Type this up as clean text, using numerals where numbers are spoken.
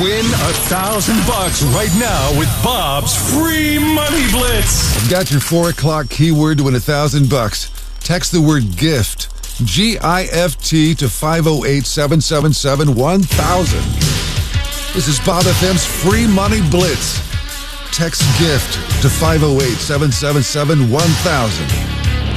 Win $1,000 right now with Bob's free money blitz. I've got your 4 o'clock keyword to win $1,000. Text the word GIFT, GIFT, to 508-777-1000. This is Bob FM's free money blitz. Text GIFT to 508-777-1000.